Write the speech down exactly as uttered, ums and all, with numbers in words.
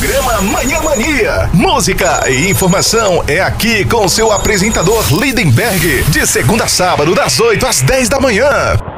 Programa Manhã Mania. Música e informação é aqui com o seu apresentador Lindenberg. De segunda a sábado, das oito às dez da manhã.